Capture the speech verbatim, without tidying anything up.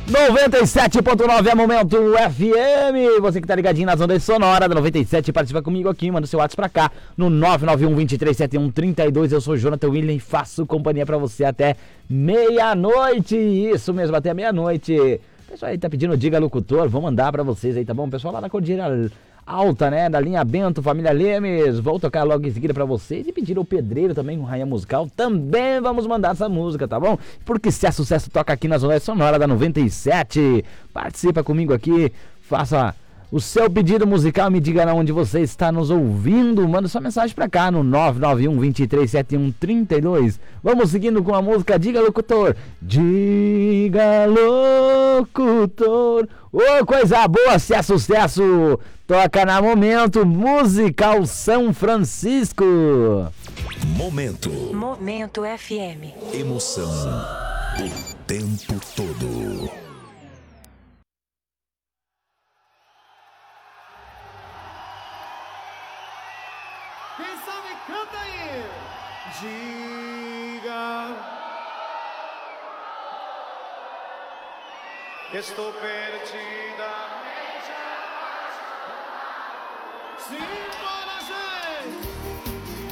noventa e sete ponto nove é Momento F M. Você que tá ligadinho nas ondas sonoras da noventa e sete, participa comigo aqui, manda seu WhatsApp pra cá no nove nove um, dois três sete um, três dois. Eu sou Jonathan William e faço companhia pra você até meia-noite. Isso mesmo, até meia-noite. O pessoal aí tá pedindo Diga Locutor, vou mandar pra vocês aí, tá bom? O pessoal lá na Cordilheira Alta, né, da linha Bento, família Lemes, vou tocar logo em seguida pra vocês e pedir ao Pedreiro também, no Rainha Musical, também vamos mandar essa música, tá bom? Porque se é sucesso, toca aqui nas ondas sonoras da noventa e sete, participa comigo aqui, faça o seu pedido musical, me diga onde você está nos ouvindo, manda sua mensagem pra cá no nove nove um, dois três sete um, três dois. Vamos seguindo com a música Diga Locutor. Diga Locutor. Ô, oh, coisa boa, se é sucesso, toca na Momento Musical São Francisco. Momento. Momento F M. Emoção o tempo todo. Quem sabe canta aí. Diga, estou perdida. Sim,